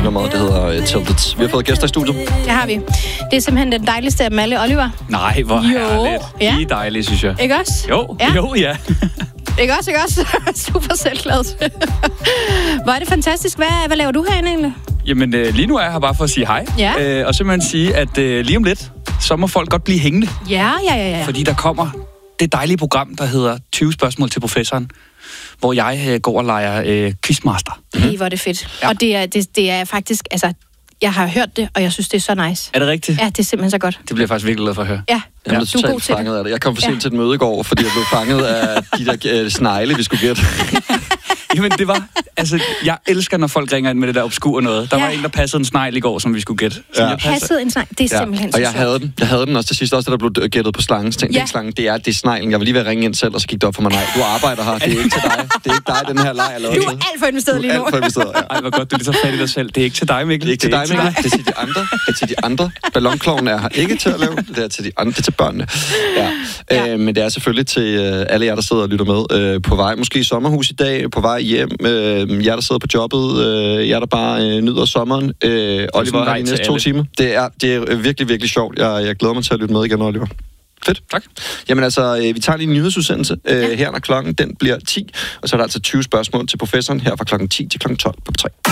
nummeret, det hedder Tilted. Vi har fået gæster i studiet. Det har vi. Det er simpelthen den dejligste af dem alle, Oliver. Nej, hvor herligt. Ja. Lige dejligt, synes jeg. Ikke også? Jo, Ja. jo, ja. Ikke også? Super selvglad. Hvor er det fantastisk. Hvad laver du herinde egentlig? Jamen, lige nu er jeg her bare for at sige hej. Ja. Og simpelthen sige, at lige om lidt, så må folk godt blive hængende. Ja. Fordi der kommer det dejlige program, der hedder 20 spørgsmål til professoren, hvor jeg går og leger quizmaster. Hey, hvor er det fedt. Ja. Og det er faktisk, altså, jeg har hørt det, og jeg synes, det er så nice. Er det rigtigt? Ja, det er simpelthen så godt. Det bliver jeg faktisk virkelig glad for at høre. Ja, Jeg blev totalt fanget af det. Jeg kom for sent til et møde i går, fordi jeg blev fanget af de der snegle, vi skulle gætte. Jamen, det var... Altså, jeg elsker, når folk ringer ind med det der obskure noget. Der var en, der passede en snegl i går, som vi skulle gætte. Passede en snegl? Det er simpelthen så og jeg havde den også til sidst, også det der blev gættet på slangen. Så tænkte jeg, slangen, det er sneglen. Jeg var lige ved at ringe ind selv, og så gik det op for mig. Nej, du arbejder her. Det er ikke til dig. Det er ikke dig, den her leg er lavet. Du er alt for investeret lige nu. Ej, hvor godt, du er lige så fat i dig selv. Det er ikke til dig, Mikkel. Det er ikke til dig, Mikkel. Det er til de andre. Det er til de andre. Ballonkloven er her ikke til at lave. Det er til de andre. Det er til børnene. Ja. Men det er selvfølgelig til alle jer, der sidder og lytter med. På vej måske i sommerhus i dag, på vej hjem. Jer, der sidder på jobbet. Jer, der bare nyder sommeren. Oliver har de næste 2 timer. Det er virkelig, virkelig sjovt. Jeg glæder mig til at lytte med igen, Oliver. Fedt. Tak. Jamen altså, vi tager lige en nyhedsudsendelse her, når klokken den bliver 10. Og så er der altså 20 spørgsmål til professoren her fra klokken 10 til klokken 12 på 3.